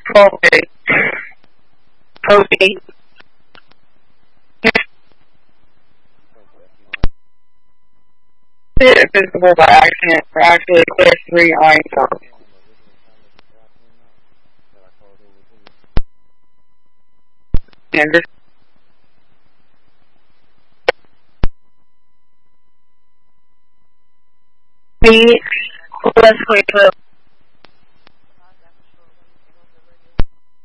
Okay. Okay. Visible by accident for actually clear 3 on 4. And this be let's wait for